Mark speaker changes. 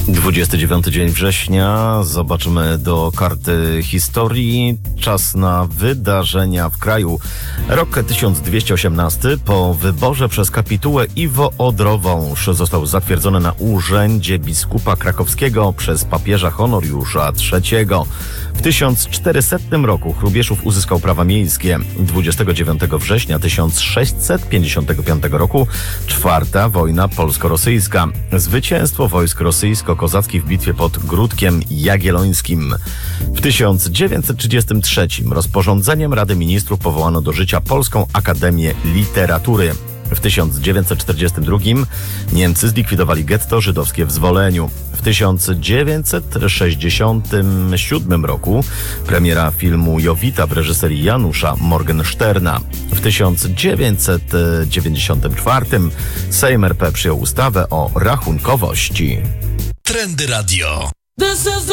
Speaker 1: 29 dzień września. Zobaczymy do karty historii. Czas na wydarzenia w kraju. Rok 1218. Po wyborze przez kapitułę Iwo Odrowąż został zatwierdzony na urzędzie biskupa krakowskiego przez papieża Honoriusza III. W 1400 roku Hrubieszów uzyskał prawa miejskie. 29 września 1655 roku Czwarta wojna polsko-rosyjska. Zwycięstwo wojsk rosyjsko-kozackich w bitwie pod Gródkiem Jagiellońskim. W 1933 rozporządzeniem Rady Ministrów powołano do życia Polską Akademię Literatury. W 1942 Niemcy zlikwidowali getto żydowskie w Zwoleniu. W 1967 roku premiera filmu Jowita w reżyserii Janusza Morgensterna. W 1994 Sejm RP przyjął ustawę o rachunkowości.
Speaker 2: Trendy Radio.